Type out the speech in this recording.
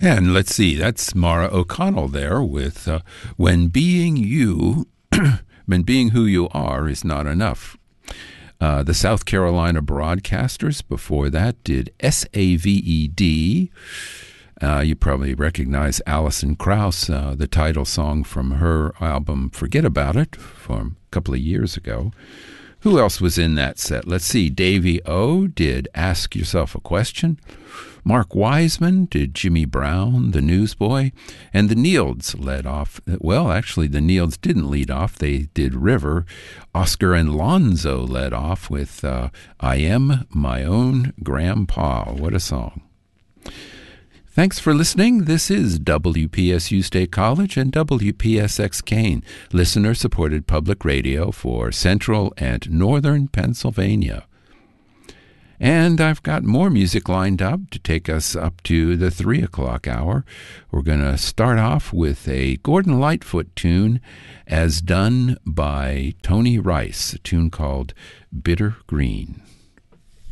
And let's see, that's Mara O'Connell there with When Being You, When Being Who You Are Is Not Enough. The South Carolina Broadcasters before that did SAVED. You probably recognize Alison Krauss, the title song from her album Forget About It from a couple of years ago. Who else was in that set? Let's see. Davey O did Ask Yourself a Question. Mark Wiseman did Jimmy Brown, the Newsboy. And the Neilds led off. Well, actually, the Neilds didn't lead off. They did River. Oscar and Lonzo led off with I Am My Own Grandpa. What a song. Thanks for listening. This is WPSU State College and WPSX Kane, listener-supported public radio for Central and Northern Pennsylvania. And I've got more music lined up to take us up to the 3 o'clock hour. We're going to start off with a Gordon Lightfoot tune as done by Tony Rice, a tune called Bitter Green.